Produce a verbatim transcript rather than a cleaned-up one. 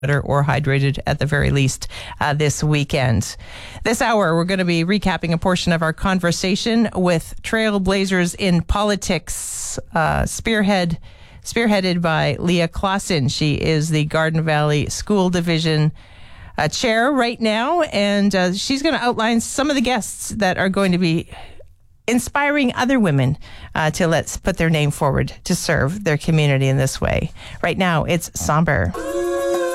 or hydrated at the very least uh, this weekend. This hour, we're going to be recapping a portion of our conversation with trailblazers in politics, uh, spearhead, spearheaded by Leah Clausen. She is the Garden Valley School Division uh, chair right now, and uh, she's going to outline some of the guests that are going to be inspiring other women uh, to let's put their name forward to serve their community in this way. Right now, it's Somber.